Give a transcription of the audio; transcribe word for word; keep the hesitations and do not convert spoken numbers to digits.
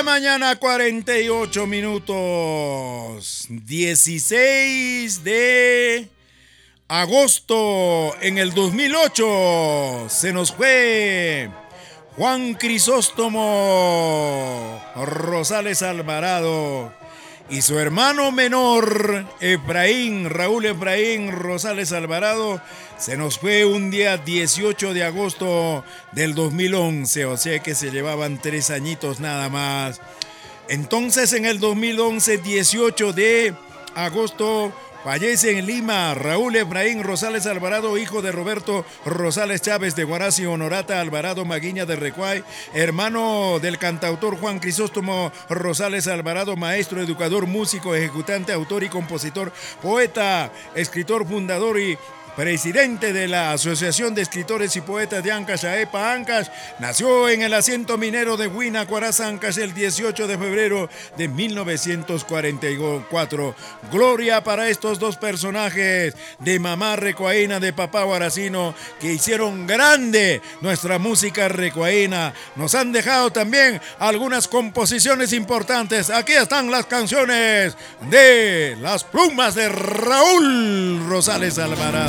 mañana, cuarenta y ocho minutos. dieciséis de agosto en el dos mil ocho. Se nos fue Juan Crisóstomo Rosales Alvarado y su hermano menor, Efraín, Raúl Efraín Rosales Alvarado, se nos fue un día dieciocho de agosto del dos mil once, o sea que se llevaban tres añitos nada más. Entonces en el dos mil once, dieciocho de agosto, fallece en Lima Raúl Efraín Rosales Alvarado, hijo de Roberto Rosales Chávez de Huaraz y Honorata Alvarado Maguiña de Recuay, hermano del cantautor Juan Crisóstomo Rosales Alvarado, maestro, educador, músico, ejecutante, autor y compositor, poeta, escritor, fundador y presidente de la Asociación de Escritores y Poetas de Ancash, AEPA Ancash. Nació en el asiento minero de Huina, Huaraz, Ancash, el dieciocho de febrero de mil novecientos cuarenta y cuatro. Gloria para estos dos personajes, de mamá recuaína, de papá huaracino, que hicieron grande nuestra música recuaína. Nos han dejado también algunas composiciones importantes. Aquí están las canciones de Las Plumas de Raúl Rosales Alvarado.